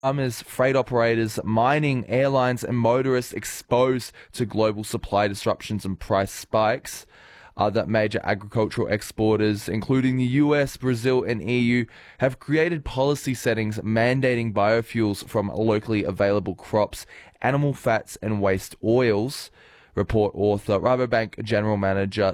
Farmers, freight operators, mining, airlines and motorists exposed to global supply disruptions and price spikes. Other major agricultural exporters, including the US, Brazil and EU, have created policy settings mandating biofuels from locally available crops, animal fats and waste oils. Report author, Rabobank General Manager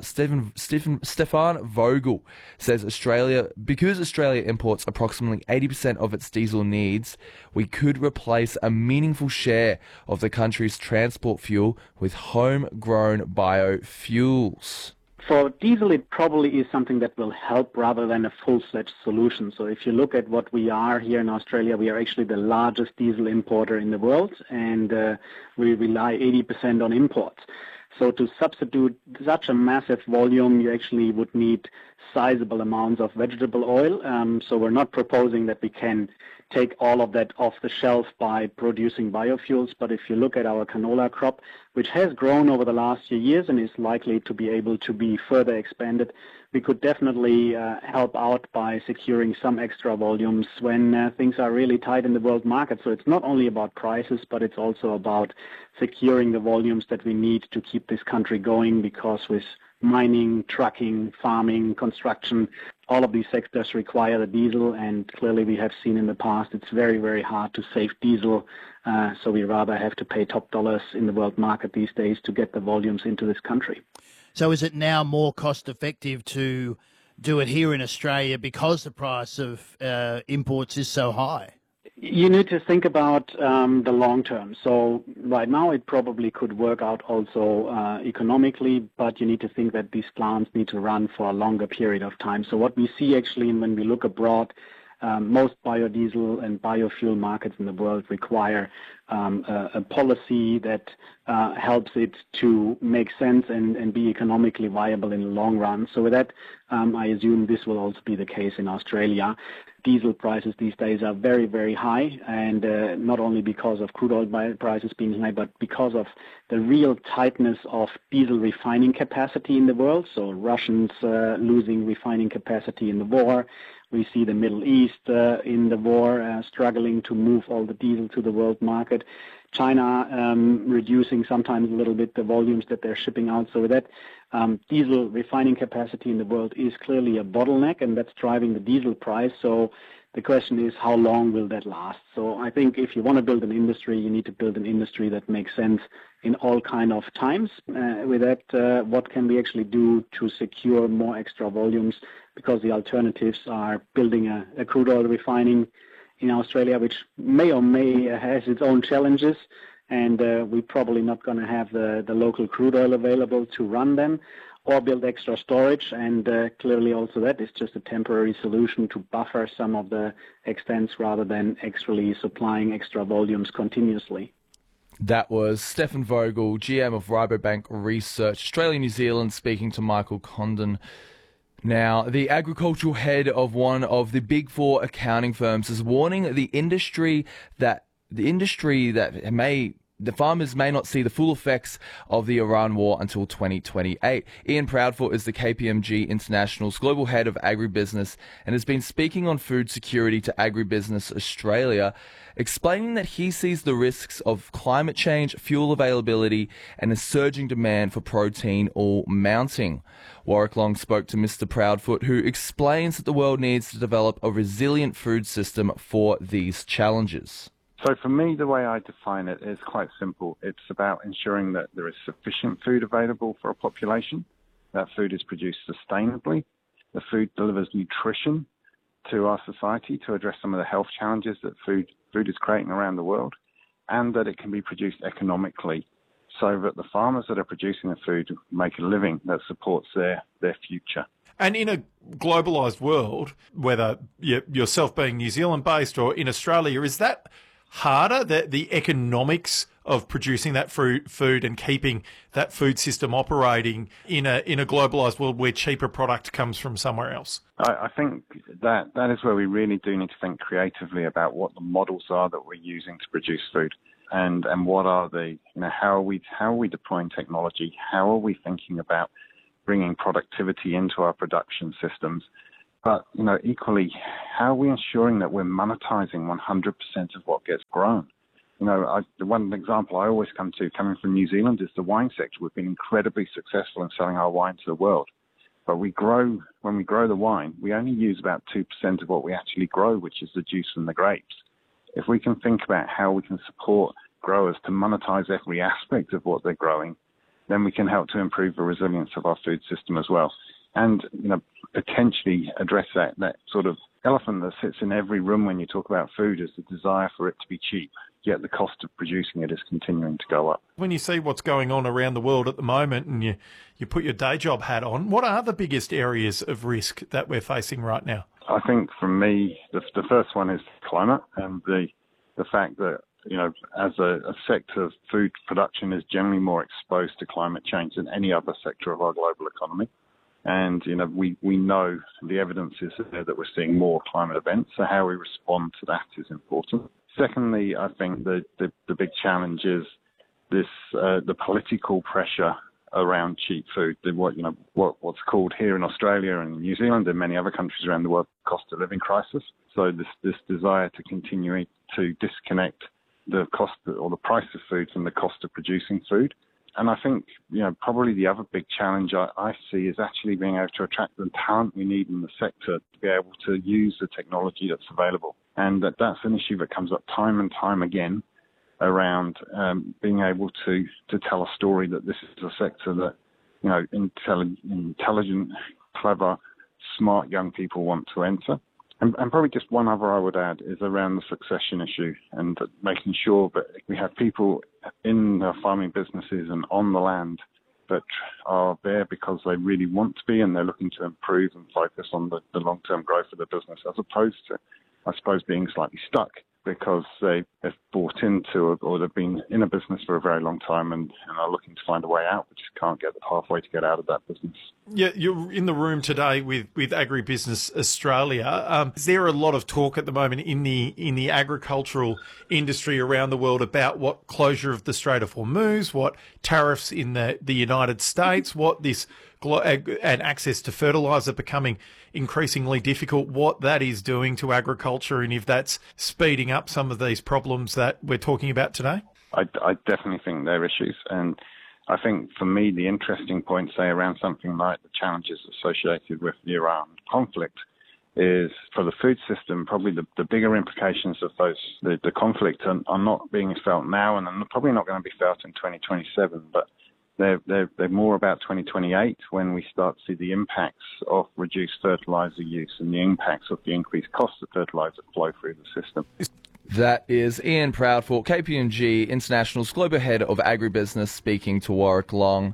Stefan Vogel says because Australia imports approximately 80% of its diesel needs, we could replace a meaningful share of the country's transport fuel with homegrown biofuels. For diesel, it probably is something that will help rather than a full-fledged solution. So if you look at what we are here in Australia, we are actually the largest diesel importer in the world, and we rely 80% on imports. So to substitute such a massive volume, you actually would need sizable amounts of vegetable oil. So we're not proposing that we can take all of that off the shelf by producing biofuels. But if you look at our canola crop, which has grown over the last few years and is likely to be able to be further expanded, we could definitely help out by securing some extra volumes when things are really tight in the world market. So it's not only about prices, but it's also about securing the volumes that we need to keep this country going, because with mining, trucking, farming, construction, all of these sectors require the diesel, and clearly we have seen in the past it's very, very hard to save diesel, so we rather have to pay top dollars in the world market these days to get the volumes into this country. So is it now more cost effective to do it here in Australia because the price of imports is so high? You need to think about the long term. So right now it probably could work out also economically, but you need to think that these plants need to run for a longer period of time. So what we see actually when we look abroad, most biodiesel and biofuel markets in the world require a policy that helps it to make sense and be economically viable in the long run. So with that, I assume this will also be the case in Australia. Diesel prices these days are very, very high, and not only because of crude oil prices being high, but because of the real tightness of diesel refining capacity in the world. So Russians losing refining capacity in the war. We see the Middle East in the war struggling to move all the diesel to the world market. China reducing sometimes a little bit the volumes that they're shipping out. So with that, diesel refining capacity in the world is clearly a bottleneck, and that's driving the diesel price. So the question is, how long will that last? So I think if you want to build an industry, you need to build an industry that makes sense in all kind of times. With that, what can we actually do to secure more extra volumes? Because the alternatives are building a crude oil refining in Australia, which may or may has its own challenges, and we're probably not going to have the local crude oil available to run them, or build extra storage, and clearly also that is just a temporary solution to buffer some of the expense rather than actually supplying extra volumes continuously. That was Stefan Vogel, GM of Rabobank Research Australia New Zealand, speaking to Michael Condon. Now, the agricultural head of one of the big four accounting firms is warning the farmers may not see the full effects of the Iran war until 2028. Ian Proudfoot is the KPMG International's global head of agribusiness and has been speaking on food security to Agribusiness Australia, explaining that he sees the risks of climate change, fuel availability, and a surging demand for protein all mounting. Warwick Long spoke to Mr. Proudfoot, who explains that the world needs to develop a resilient food system for these challenges. So for me, the way I define it is quite simple. It's about ensuring that there is sufficient food available for a population, that food is produced sustainably, the food delivers nutrition to our society to address some of the health challenges that food is creating around the world, and that it can be produced economically so that the farmers that are producing the food make a living that supports their future. And in a globalised world, whether yourself being New Zealand-based or in Australia, is that harder, the economics of producing that food and keeping that food system operating in a globalised world where cheaper product comes from somewhere else? I think that is where we really do need to think creatively about what the models are that we're using to produce food, and what are the, how are we deploying technology? How are we thinking about bringing productivity into our production systems? But, equally, how are we ensuring that we're monetizing 100% of what gets grown? The one example I always come to, coming from New Zealand, is the wine sector. We've been incredibly successful in selling our wine to the world. But when we grow the wine, we only use about 2% of what we actually grow, which is the juice from the grapes. If we can think about how we can support growers to monetize every aspect of what they're growing, then we can help to improve the resilience of our food system as well. And, potentially address that sort of elephant that sits in every room when you talk about food, is the desire for it to be cheap, yet the cost of producing it is continuing to go up. When you see what's going on around the world at the moment and you put your day job hat on, what are the biggest areas of risk that we're facing right now? I think for me, the first one is climate, and the fact that, as a sector, food production is generally more exposed to climate change than any other sector of our global economy. And, we know the evidence is there that we're seeing more climate events, so how we respond to that is important. Secondly, I think the big challenge is the political pressure around cheap food, what's called here in Australia and New Zealand and many other countries around the world, cost of living crisis. So this desire to continue to disconnect the cost or the price of food from the cost of producing food. And I think, probably the other big challenge I see is actually being able to attract the talent we need in the sector to be able to use the technology that's available. And that's an issue that comes up time and time again around being able to tell a story that this is a sector that, intelligent, clever, smart young people want to enter. And probably just one other I would add is around the succession issue and making sure that we have people in their farming businesses and on the land that are there because they really want to be and they're looking to improve and focus on the long-term growth of the business, as opposed to, I suppose, being slightly stuck because they've bought into or they've been in a business for a very long time and are looking to find a way out, but just can't get the pathway to get out of that business. Yeah, you're in the room today with Agribusiness Australia. Is there a lot of talk at the moment in the agricultural industry around the world about what closure of the Strait of Hormuz, what tariffs in the United States, what this and access to fertiliser becoming increasingly difficult, what that is doing to agriculture, and if that's speeding up some of these problems that we're talking about today? I definitely think they're issues. And I think for me, the interesting point, say, around something like the challenges associated with the Iran conflict is for the food system, probably the bigger implications of the conflict are not being felt now, and they're probably not going to be felt in 2027, but they're more about 2028 when we start to see the impacts of reduced fertiliser use and the impacts of the increased cost of fertiliser flow through the system. That is Ian Proudfoot, KPMG International's Global Head of Agribusiness, speaking to Warwick Long.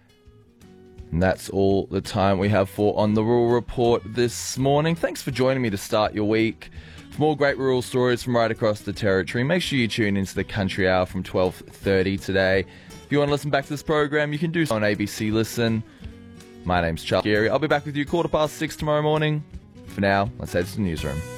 And that's all the time we have for On the Rural Report this morning. Thanks for joining me to start your week. For more great rural stories from right across the territory, make sure you tune into the Country Hour from 12:30 today. If you want to listen back to this program, you can do so on ABC Listen. My name's Charles Geary. I'll be back with you 6:15 tomorrow morning. For now, let's head to the newsroom.